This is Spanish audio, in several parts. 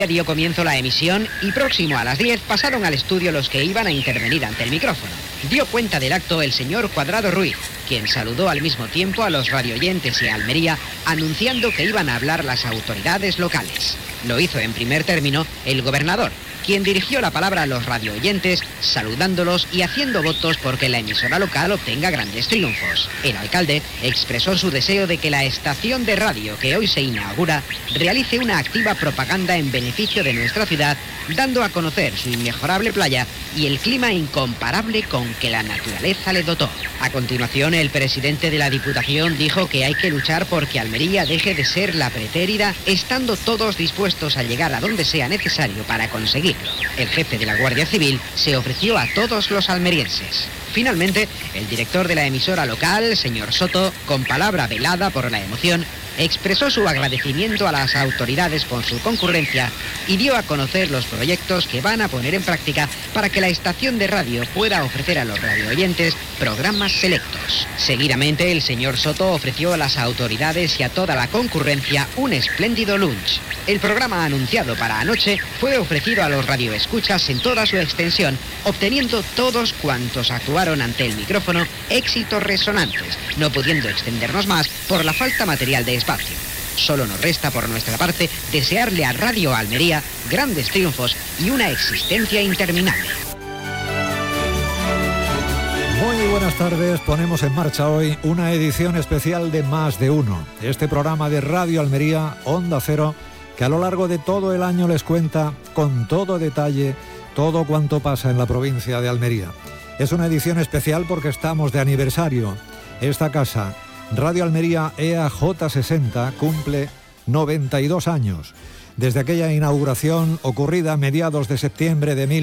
Dio comienzo la emisión y próximo a las 10 pasaron al estudio los que iban a intervenir ante el micrófono. Dio cuenta del acto el señor Cuadrado Ruiz, quien saludó al mismo tiempo a los radioyentes y a Almería, anunciando que iban a hablar las autoridades locales. Lo hizo en primer término el gobernador, quien dirigió la palabra a los radioyentes, saludándolos y haciendo votos porque la emisora local obtenga grandes triunfos. El alcalde expresó su deseo de que la estación de radio que hoy se inaugura realice una activa propaganda en beneficio de nuestra ciudad, dando a conocer su inmejorable playa y el clima incomparable con que la naturaleza le dotó. A continuación, el presidente de la Diputación dijo que hay que luchar porque Almería deje de ser la pretérita, estando todos dispuestos a llegar a donde sea necesario para conseguirlo. El jefe de la Guardia Civil se ofreció a todos los almerienses. Finalmente, el director de la emisora local, señor Soto, con palabra velada por la emoción, expresó su agradecimiento a las autoridades por su concurrencia y dio a conocer los proyectos que van a poner en práctica para que la estación de radio pueda ofrecer a los radioyentes programas selectos. Seguidamente, el señor Soto ofreció a las autoridades y a toda la concurrencia un espléndido lunch. El programa anunciado para anoche fue ofrecido a los radioescuchas en toda su extensión, obteniendo todos cuantos actuaron ante el micrófono éxitos resonantes, no pudiendo extendernos más por la falta material de espacio. Solo nos resta por nuestra parte desearle a Radio Almería grandes triunfos y una existencia interminable. Muy buenas tardes, ponemos en marcha hoy una edición especial de Más de Uno, este programa de Radio Almería, Onda Cero, que a lo largo de todo el año les cuenta con todo detalle todo cuanto pasa en la provincia de Almería. Es una edición especial porque estamos de aniversario. Esta casa, Radio Almería EAJ60, cumple 92 años. Desde aquella inauguración ocurrida a mediados de septiembre de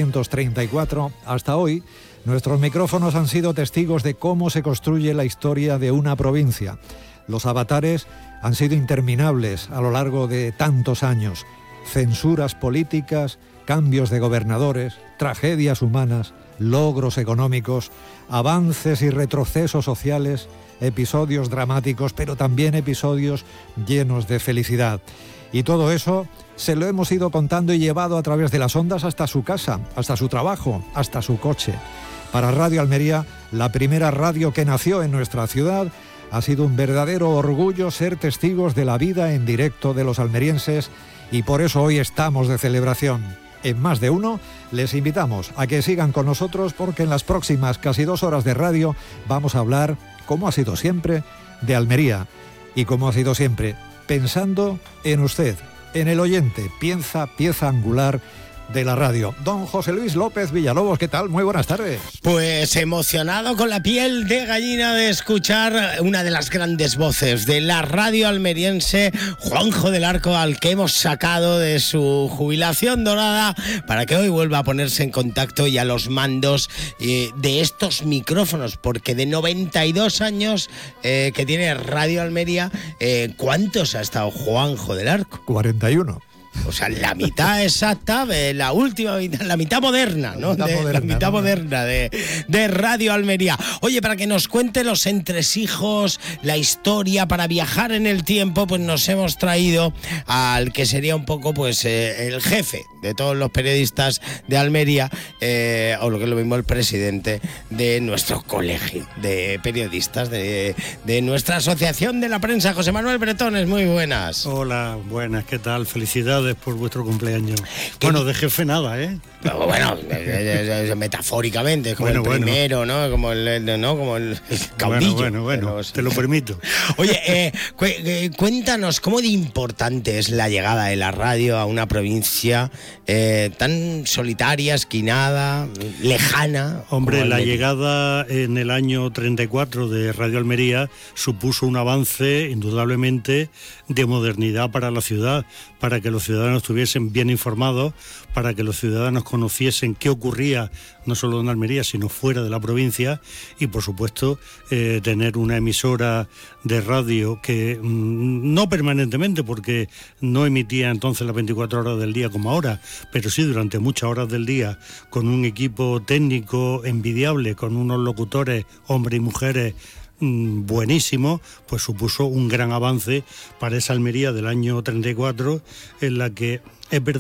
1934 hasta hoy, nuestros micrófonos han sido testigos de cómo se construye la historia de una provincia. Los avatares han sido interminables a lo largo de tantos años. Censuras políticas, cambios de gobernadores, tragedias humanas, logros económicos, avances y retrocesos sociales, episodios dramáticos, pero también episodios llenos de felicidad. Y todo eso se lo hemos ido contando y llevado a través de las ondas hasta su casa, hasta su trabajo, hasta su coche. Para Radio Almería, la primera radio que nació en nuestra ciudad, ha sido un verdadero orgullo ser testigos de la vida en directo de los almerienses y por eso hoy estamos de celebración. En Más de Uno les invitamos a que sigan con nosotros porque en las próximas casi 2 horas de radio vamos a hablar, como ha sido siempre, de Almería y como ha sido siempre, pensando en usted, en el oyente, pieza angular de la radio. Don José Luis López Villalobos, ¿qué tal? Muy buenas tardes. Pues emocionado, con la piel de gallina de escuchar una de las grandes voces de la radio almeriense, Juanjo del Arco, al que hemos sacado de su jubilación dorada para que hoy vuelva a ponerse en contacto y a los mandos de estos micrófonos, porque de 92 años que tiene Radio Almería, ¿cuántos ha estado Juanjo del Arco? 41. O sea, la mitad exacta, la última mitad, la mitad moderna, ¿no? La mitad moderna de Radio Almería. Oye, para que nos cuente los entresijos, la historia, para viajar en el tiempo, pues nos hemos traído al que sería un poco, pues, el jefe de todos los periodistas de Almería, o lo que es lo mismo, el presidente de nuestro colegio de periodistas, de nuestra asociación de la prensa. José Manuel Bretones, muy buenas. Hola, buenas, ¿qué tal? Felicidades por vuestro cumpleaños. Bueno, de jefe nada, ¿eh? Bueno, metafóricamente, como el primero, ¿no? Como el caudillo. Bueno, te lo permito. Oye, cuéntanos, ¿cómo de importante es la llegada de la radio a una provincia tan solitaria, esquinada, lejana? Hombre, la llegada en el año 34 de Radio Almería supuso un avance, indudablemente, de modernidad para la ciudad, para que los ciudadanos estuviesen bien informados, para que los ciudadanos conociesen qué ocurría no solo en Almería, sino fuera de la provincia, y por supuesto tener una emisora de radio que no permanentemente, porque no emitía entonces las 24 horas del día como ahora, pero sí durante muchas horas del día, con un equipo técnico envidiable, con unos locutores, hombres y mujeres buenísimo, pues supuso un gran avance para esa Almería del año 34, en la que es verdad